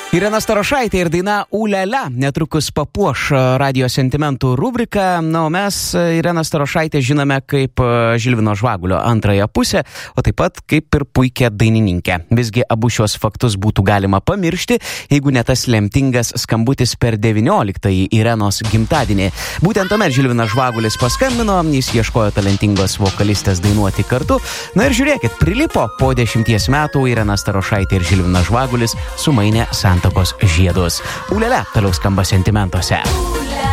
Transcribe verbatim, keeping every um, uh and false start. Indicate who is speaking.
Speaker 1: Irena Starošaitė ir daina Ulialia netrukus papuoš Radio sentimentų rubriką. Na, o mes Ireną Starošaitę žinome kaip Žilvino Žvagulio antrąją pusę, o taip pat kaip ir puikią dainininkę. Visgi abu šios faktus būtų galima pamiršti, jeigu ne tas lemtingas skambutis per devynioliktąjį Irenos gimtadienį. Būtent tuomet Žilvinas Žvagulis paskambino, jis ieškojo talentingos vokalistės dainuoti kartu. Na ir žiūrėkit, prilipo po dešimties metų Irena Starošaitė ir Žilvinas Žvagulis sumainė santuokos žiedus. Ulialia toliau skamba sentimentuose.